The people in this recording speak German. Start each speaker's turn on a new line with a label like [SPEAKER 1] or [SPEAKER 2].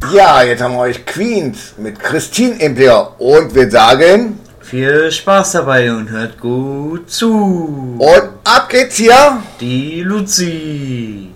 [SPEAKER 1] Ja, jetzt haben wir euch Queens mit Christine im Player und wir sagen...
[SPEAKER 2] Viel Spaß dabei und hört gut zu.
[SPEAKER 1] Und ab geht's hier.
[SPEAKER 2] Die Luzi.